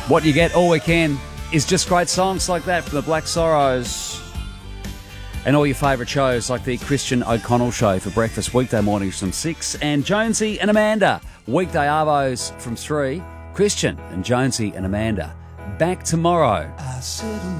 What you get all weekend is just great songs like that from the Black Sorrows. And all your favourite shows like the Christian O'Connell Show for breakfast weekday mornings from 6, and Jonesy and Amanda weekday arvos from 3. Christian and Jonesy and Amanda back tomorrow.